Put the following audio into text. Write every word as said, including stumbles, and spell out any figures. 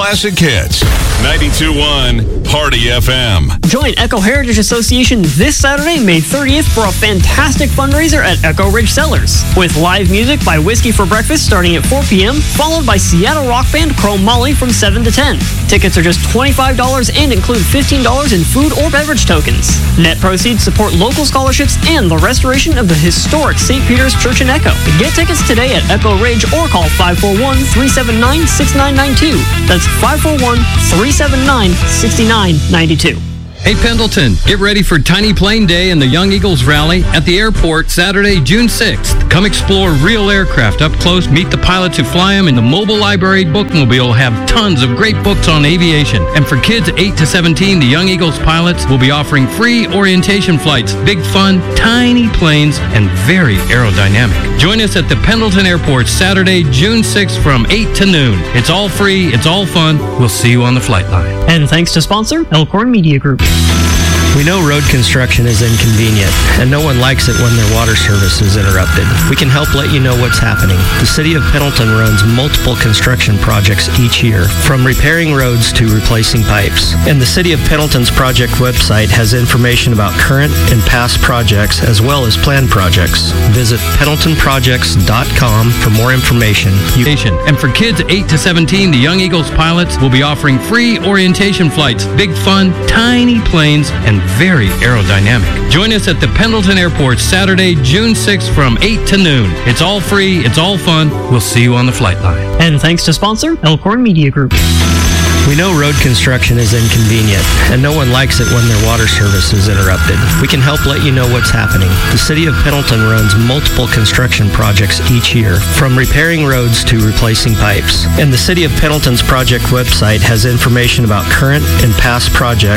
classic hits. ninety-two point one Party F M. Join Echo Heritage Association this Saturday, May thirtieth, for a fantastic fundraiser at Echo Ridge Cellars. With live music by Whiskey for Breakfast starting at four p.m., followed by Seattle rock band Chrome Molly from seven to ten. Tickets are just twenty-five dollars and include fifteen dollars in food or beverage tokens. Net proceeds support local scholarships and the restoration of the historic Saint Peter's Church in Echo. Get tickets today at Echo Ridge or call five four one, three seven nine, six nine nine two. That's five four one, three seven nine, six nine nine two. Hey Pendleton, get ready for Tiny Plane Day and the Young Eagles Rally at the airport Saturday, June sixth. Come explore real aircraft up close, meet the pilots who fly them, and the mobile library bookmobile will have tons of great books on aviation. And for kids eight to seventeen, the Young Eagles pilots will be offering free orientation flights, big fun, tiny planes, and very aerodynamic. Join us at the Pendleton Airport Saturday, June sixth from eight to noon. It's all free, it's all fun. We'll see you on the flight line. And thanks to sponsor Elkhorn Media Group. We know road construction is inconvenient, and no one likes it when their water service is interrupted. We can help let you know what's happening. The City of Pendleton runs multiple construction projects each year, from repairing roads to replacing pipes. And the City of Pendleton's project website has information about current and past projects as well as planned projects. Visit pendleton projects dot com for more information. You- and for kids eight to seventeen, the Young Eagles pilots will be offering free orientation flights, big fun, tiny planes, and very aerodynamic. Join us at the Pendleton Airport Saturday, June sixth from eight to noon. It's all free, it's all fun. We'll see you on the flight line. And thanks to sponsor Elkhorn Media Group. We know road construction is inconvenient, and no one likes it when their water service is interrupted. We can help let you know what's happening. The City of Pendleton runs multiple construction projects each year, from repairing roads to replacing pipes. And the City of Pendleton's project website has information about current and past projects